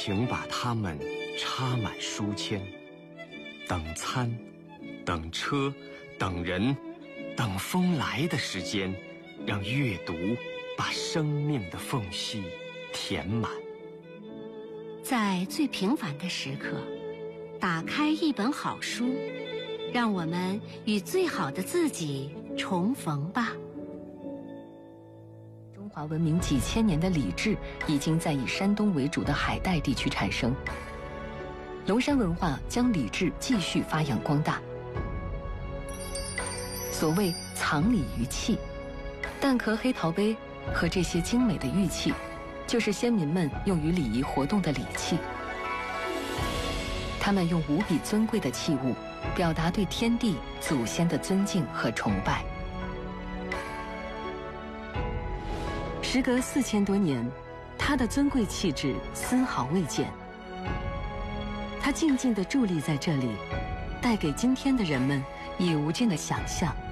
请把它们插满书签，等餐，等车，等人，等风来的时间，让阅读把生命的缝隙填满。 在最平凡的时刻，打开一本好书，让我们与最好的自己重逢吧。 中华文明几千年的礼制已经在以山东为主的海带地区产生。龙山文化将礼制继续发扬光大。所谓藏礼于器，蛋壳黑陶杯和这些精美的玉器，就是先民们用于礼仪活动的礼器。他们用无比尊贵的器物，表达对天地祖先的尊敬和崇拜。时隔4000多年，它的尊贵气质丝毫未减。它静静地伫立在这里，带给今天的人们以无尽的想象